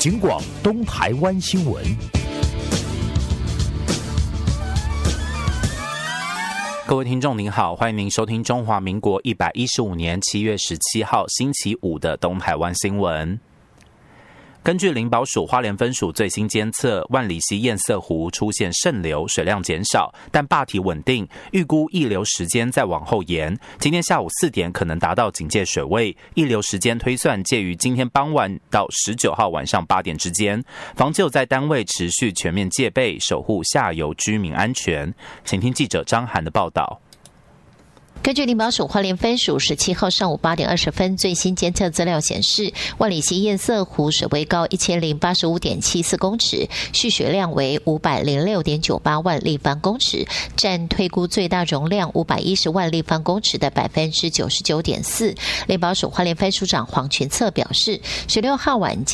警广东台湾新闻。 各位听众您好，欢迎您收听中华民国115年7月17号星期五的东台湾新闻。根据林保署花莲分署最新监测，万里溪堰塞湖出现渗流，水量减少，但坝体稳定，预估溢流时间再往后延，今天下午4点可能达到警戒水位，溢流时间推算介于今天傍晚到19号晚上8点之间。防救在单位持续全面戒备，守护下游居民安全。请听记者张涵的报道。 根据林保署花莲分署17号上午8点20分最新监测资料显示，万里溪堰塞湖水位高 1085.74 公尺，蓄水量为 506.98 万立方公尺，占推估最大容量510万立方公尺的 99.4%。林保署花莲分署长黄群策表示，16号晚